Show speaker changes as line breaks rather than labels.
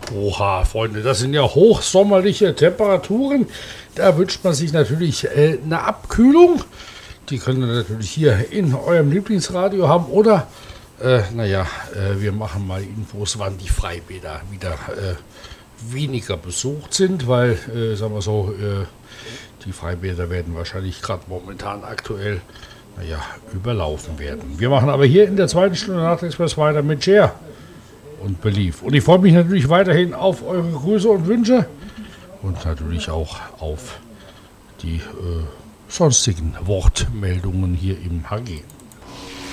Oha, Freunde, das sind ja hochsommerliche Temperaturen. Da wünscht man sich natürlich eine Abkühlung. Die könnt ihr natürlich hier in eurem Lieblingsradio haben. Oder, wir machen mal Infos, wann die Freibäder wieder weniger besucht sind. Weil, sagen wir so, die Freibäder werden wahrscheinlich gerade momentan aktuell, überlaufen werden. Wir machen aber hier in der zweiten Stunde Nachtexpress weiter mit Cher und Belief. Und ich freue mich natürlich weiterhin auf eure Grüße und Wünsche und natürlich auch auf die sonstigen Wortmeldungen hier im HG.